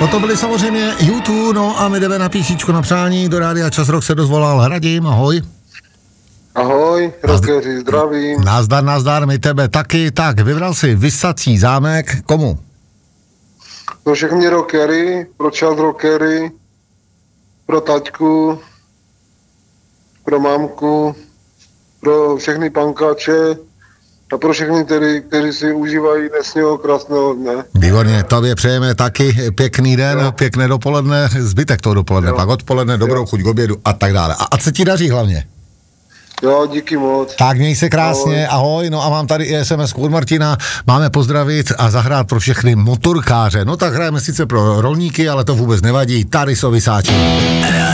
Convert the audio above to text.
No to byli samozřejmě YouTube, no a my jdeme na písničku na přání, do Rádia Čas Rock se dozvolal Radim, ahoj. Ahoj, rockeři, zdravím. Nazdar, my tebe taky. Tak, vybral si Visací zámek, komu? Pro všechny rockery, pro čas rockery, pro taťku, pro mámku, pro všechny pankáče a pro všechny, kteří si užívají dnesního krásného dne. Výborně, tobě přejeme taky pěkný den, jo. Pěkné dopoledne, zbytek toho dopoledne, jo. Pak odpoledne, dobrou chuť k obědu a tak dále. A se ti daří hlavně. Jo, díky moc. Tak měj se krásně, ahoj. No a mám tady i SMS od Martina, máme pozdravit a zahrát pro všechny motorkáře. No tak hrajeme sice pro rolníky, ale to vůbec nevadí, tady jsou Visáči.